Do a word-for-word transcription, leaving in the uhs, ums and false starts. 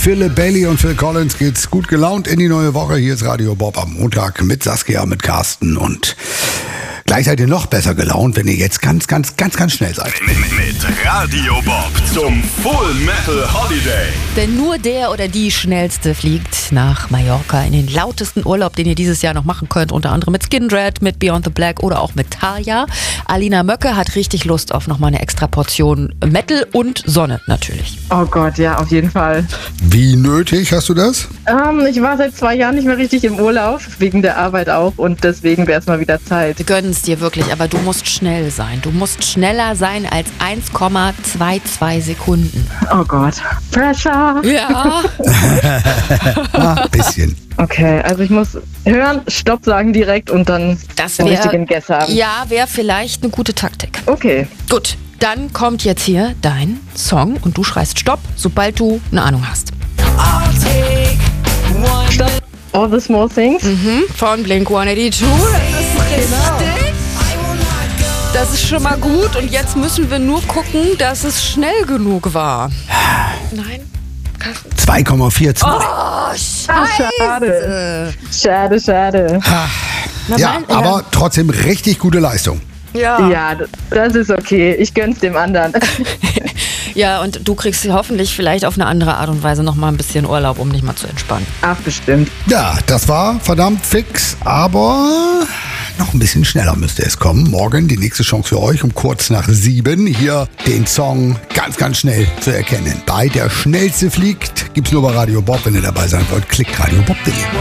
Philip Bailey und Phil Collins geht's gut gelaunt in die neue Woche. Hier ist Radio Bob am Montag mit Saskia, mit Carsten und gleich seid ihr noch besser gelaunt, wenn ihr jetzt ganz, ganz, ganz, ganz schnell seid. Mit, mit Radio Bob zum Full Metal Holiday. Denn nur der oder die Schnellste fliegt nach Mallorca in den lautesten Urlaub, den ihr dieses Jahr noch machen könnt. Unter anderem mit Skindred, mit Beyond the Black oder auch mit Tarja. Alina Möcke hat richtig Lust auf nochmal eine extra Portion Metal und Sonne natürlich. Oh Gott, ja, auf jeden Fall. Wie nötig hast du das? Ähm, ich war seit zwei Jahren nicht mehr richtig im Urlaub, wegen der Arbeit auch. Und deswegen wäre es mal wieder Zeit. Wir gönnen es dir wirklich, aber du musst schnell sein. Du musst schneller sein als eins Komma zweiundzwanzig Sekunden. Oh Gott. Pressure. Ja. Ah, bisschen. Okay, also ich muss hören, Stopp sagen direkt und dann Das den wär, richtigen Guess haben. ja, wäre vielleicht eine gute Taktik. Okay. Gut, dann kommt jetzt hier dein Song und du schreist Stopp, sobald du eine Ahnung hast. Stopp. All the small things. Mhm, von Blink hundertzweiundachtzig. Das ist richtig. Das ist schon mal gut und jetzt müssen wir nur gucken, dass es schnell genug war. Nein? zwei Komma vierundzwanzig. Oh, Ah, scheiße. schade. Schade, schade. Na, Ja, mein- aber trotzdem richtig gute Leistung. Ja. Ja, d- das ist okay. Ich gönn's dem anderen. Ja, und du kriegst hoffentlich vielleicht auf eine andere Art und Weise noch mal ein bisschen Urlaub, um dich mal zu entspannen. Ach, bestimmt. Ja, das war verdammt fix, aber noch ein bisschen schneller müsste es kommen. Morgen die nächste Chance für euch um kurz nach sieben. Hier den Song ganz, ganz schnell zu erkennen. Bei Der Schnellste fliegt gibt's nur bei Radio Bob. Wenn ihr dabei sein wollt, klickt radiobob punkt de.